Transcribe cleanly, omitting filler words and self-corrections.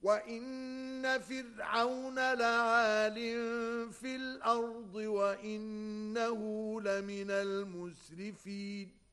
وَإِنَّ فِرْعَوْنَ لَعَالٍ فِي الْأَرْضِ وَإِنَّهُ لَمِنَ الْمُسْرِفِينَ